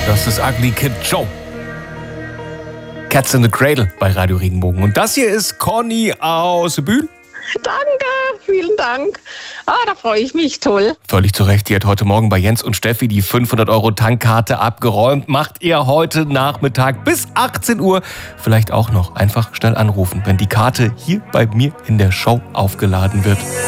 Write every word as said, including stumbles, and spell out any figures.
Das ist Ugly Kid Joe. Cats in the Cradle bei Radio Regenbogen. Und das hier ist Conny aus Bühl. Danke, vielen Dank. Ah, da freue ich mich, toll. Völlig zu Recht, die hat heute Morgen bei Jens und Steffi die fünfhundert Euro Tankkarte abgeräumt. Macht ihr heute Nachmittag bis achtzehn Uhr vielleicht auch noch. Einfach schnell anrufen, wenn die Karte hier bei mir in der Show aufgeladen wird.